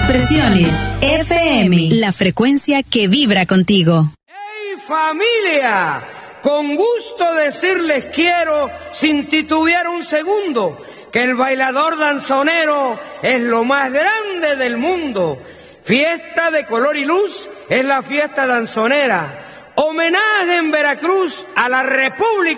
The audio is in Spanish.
Expresiones FM, la frecuencia que vibra contigo. ¡Hey familia! Con gusto decirles quiero, sin titubear un segundo, que el bailador danzonero es lo más grande del mundo. Fiesta de color y luz es la fiesta danzonera. Homenaje en Veracruz a la República